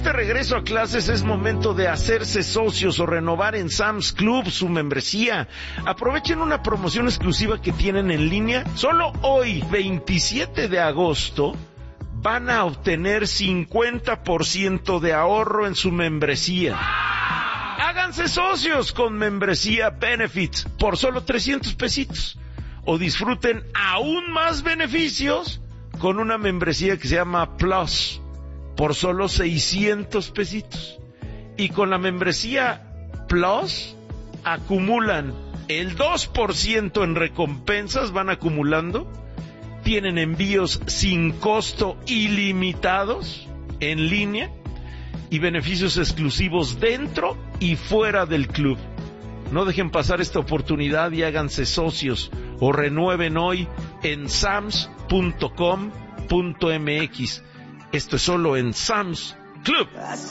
de regreso a clases es momento de hacerse socios o renovar en Sam's Club su membresía. Aprovechen una promoción exclusiva que tienen en línea. Solo hoy, 27 de agosto, van a obtener 50% de ahorro en su membresía. Háganse socios con membresía Benefits por solo 300 pesitos. O disfruten aún más beneficios con una membresía que se llama Plus por solo 600 pesitos. Y con la membresía Plus acumulan el 2% en recompensas, van acumulando. Tienen envíos sin costo ilimitados en línea y beneficios exclusivos dentro y fuera del club. No dejen pasar esta oportunidad y háganse socios o renueven hoy en sams.com.mx. Esto es solo en Sam's Club.